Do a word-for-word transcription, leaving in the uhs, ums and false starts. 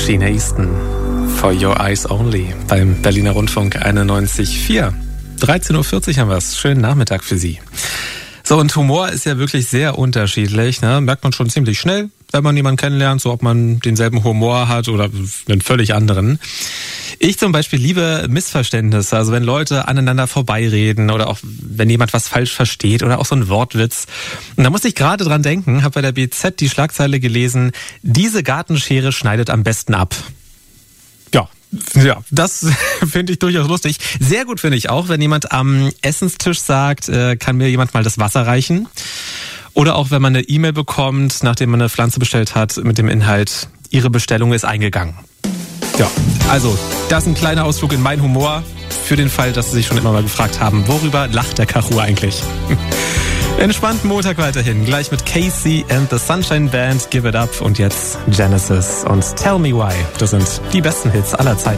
Gene Aston, For Your Eyes Only, beim Berliner Rundfunk einundneunzig Komma vier. dreizehn Uhr vierzig haben wir es. Schönen Nachmittag für Sie. So, und Humor ist ja wirklich sehr unterschiedlich, ne? Merkt man schon ziemlich schnell, wenn man jemanden kennenlernt, so ob man denselben Humor hat oder einen völlig anderen. Ich zum Beispiel liebe Missverständnisse, also wenn Leute aneinander vorbeireden oder auch wenn jemand was falsch versteht oder auch so ein Wortwitz. Und da muss ich gerade dran denken, habe bei der B Z die Schlagzeile gelesen, diese Gartenschere schneidet am besten ab. Ja, ja, das finde ich durchaus lustig. Sehr gut finde ich auch, wenn jemand am Essenstisch sagt, äh, kann mir jemand mal das Wasser reichen? Oder auch wenn man eine E-Mail bekommt, nachdem man eine Pflanze bestellt hat, mit dem Inhalt, Ihre Bestellung ist eingegangen. Ja, also das ist ein kleiner Ausflug in meinen Humor für den Fall, dass Sie sich schon immer mal gefragt haben, worüber lacht der Kachur eigentlich? Entspannten Montag weiterhin, gleich mit Casey and the Sunshine Band, Give It Up und jetzt Genesis und Tell Me Why. Das sind die besten Hits aller Zeiten.